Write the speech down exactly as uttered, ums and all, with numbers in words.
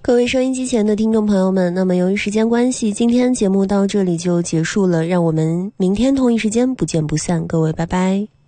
各位收音机前的听众朋友们，那么由于时间关系，今天节目到这里就结束了，让我们明天同一时间不见不散，各位拜拜。